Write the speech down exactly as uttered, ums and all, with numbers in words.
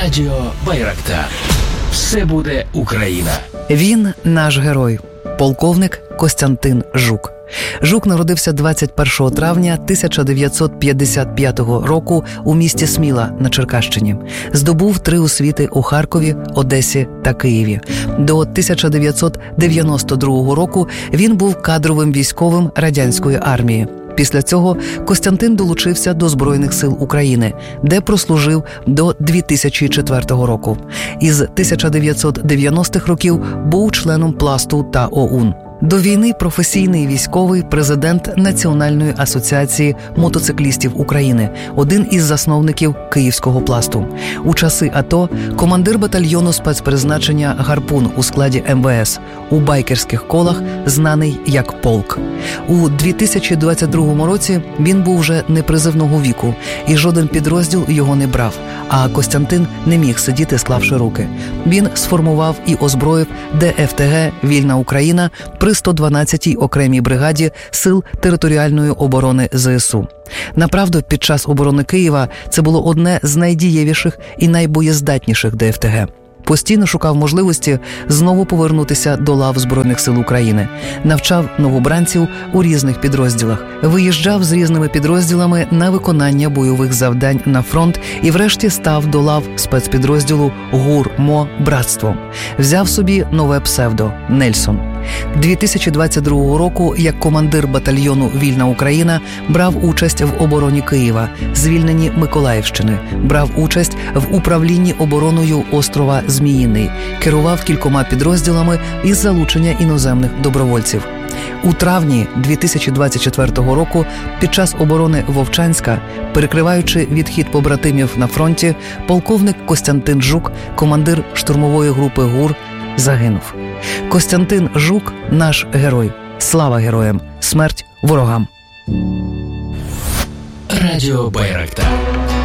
Радіо Байрактар. Все буде Україна. Він наш герой. Полковник Костянтин Жук. Жук народився двадцять першого травня тисяча дев'ятсот п'ятдесят п'ятого року у місті Сміла на Черкащині. Здобув три освіти у Харкові, Одесі та Києві. До тисяча дев'ятсот дев'яносто другого року він був кадровим військовим радянської армії. Після цього Костянтин долучився до Збройних сил України, де прослужив до дві тисячі четвертого року. Із тисяча дев'ятсот дев'яностих років був членом Пласту та ОУН. До війни професійний військовий, президент Національної асоціації мотоциклістів України, один із засновників Київського Пласту. У часи АТО командир батальйону спецпризначення «Гарпун» у складі ем ве ес, у байкерських колах знаний як «Полк». У дві тисячі двадцять другому році він був вже непризивного віку, і жоден підрозділ його не брав, а Костянтин не міг сидіти, склавши руки. Він сформував і озброїв де еф те ге «Вільна Україна» при сто дванадцятій окремій бригаді Сил територіальної оборони зе ес у. Направду, під час оборони Києва це було одне з найдієвіших і найбоєздатніших де еф те ге. Постійно шукав можливості знову повернутися до лав Збройних сил України. Навчав новобранців у різних підрозділах. Виїжджав з різними підрозділами на виконання бойових завдань на фронт і врешті став до лав спецпідрозділу ГУР-МО «Братство». Взяв собі нове псевдо – Нельсон. дві тисячі двадцять другого року як командир батальйону «Вільна Україна» брав участь в обороні Києва, звільненні Миколаївщини, брав участь в управлінні обороною острова Зміїний, керував кількома підрозділами із залучення іноземних добровольців. У травні дві тисячі двадцять четвертого року під час оборони Вовчанська, перекриваючи відхід побратимів на фронті, полковник Костянтин Жук, командир штурмової групи ГУР, загинув. Костянтин Жук – наш герой. Слава героям! Смерть ворогам! Радіо Байрактар.